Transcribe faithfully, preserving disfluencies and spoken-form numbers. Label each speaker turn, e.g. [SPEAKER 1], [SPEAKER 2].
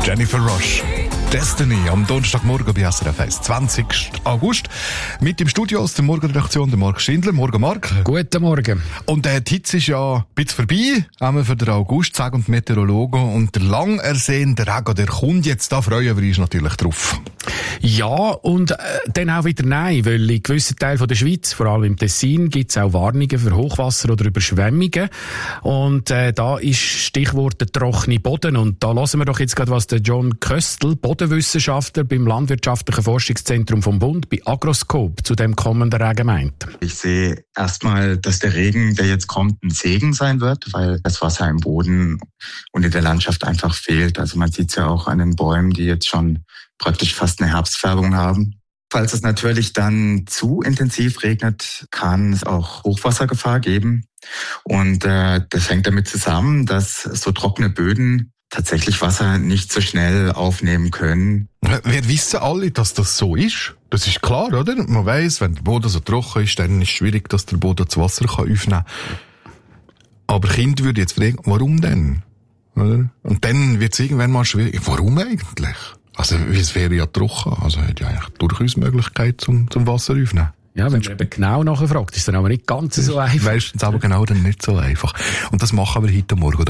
[SPEAKER 1] Jennifer Rush. Destiny am Donnerstagmorgen bei S R F eins, zwanzigsten August. Mit im Studio aus der Morgenredaktion der Marc Schindler. Morgen, Marc.
[SPEAKER 2] Guten Morgen.
[SPEAKER 1] Und äh, die Hitze ist ja ein bisschen vorbei, einmal für den August, sagen die Meteorologen. Und der lang ersehnte Regen, der kommt jetzt, da freuen wir uns natürlich drauf.
[SPEAKER 2] Ja, und äh, dann auch wieder nein, weil in gewissen Teilen der Schweiz, vor allem im Tessin, gibt es auch Warnungen für Hochwasser oder Überschwemmungen. Und äh, da ist Stichwort der trockene Boden. Und da hören wir doch jetzt gerade, was der John Köstl, Bodenwissenschaftler beim Landwirtschaftlichen Forschungszentrum vom Bund, bei Agroscope, zu dem kommenden Regen meint.
[SPEAKER 3] Ich sehe erstmal, dass der Regen, der jetzt kommt, ein Segen sein wird, weil das Wasser im Boden und in der Landschaft einfach fehlt. Also man sieht es ja auch an den Bäumen, die jetzt schon praktisch fast eine Herbstfärbung haben. Falls es natürlich dann zu intensiv regnet, kann es auch Hochwassergefahr geben. Und äh, das hängt damit zusammen, dass so trockene Böden tatsächlich Wasser nicht so schnell aufnehmen können.
[SPEAKER 1] Wir wissen alle, dass das so ist. Das ist klar, oder? Man weiss, wenn der Boden so trocken ist, dann ist es schwierig, dass der Boden das Wasser aufnehmen kann. Aber Kinder würden jetzt fragen, warum denn? Oder? Und dann wird es irgendwann mal schwierig. Warum eigentlich? Also, es wäre ja trocken. Also, hat ja eigentlich durchaus Möglichkeit zum, zum Wasser aufnehmen.
[SPEAKER 2] Ja, wenn man eben genau nachfragt, ist es dann aber nicht ganz so einfach.
[SPEAKER 1] Meistens aber genau dann nicht so einfach. Und das machen wir heute Morgen.